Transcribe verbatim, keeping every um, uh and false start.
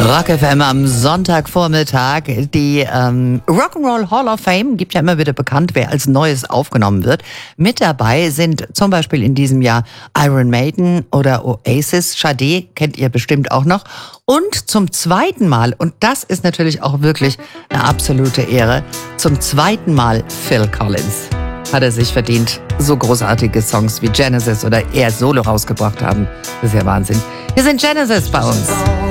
Rock F M am Sonntagvormittag. Die ähm, Rock'n'Roll Hall of Fame gibt ja immer wieder bekannt, wer als Neues aufgenommen wird. Mit dabei sind zum Beispiel in diesem Jahr Iron Maiden oder Oasis. Sade kennt ihr bestimmt auch noch. Und zum zweiten Mal, und das ist natürlich auch wirklich eine absolute Ehre, zum zweiten Mal Phil Collins. Hat er sich verdient. So großartige Songs wie Genesis oder er solo rausgebracht haben. Das ist ja Wahnsinn. Hier sind Genesis bei uns.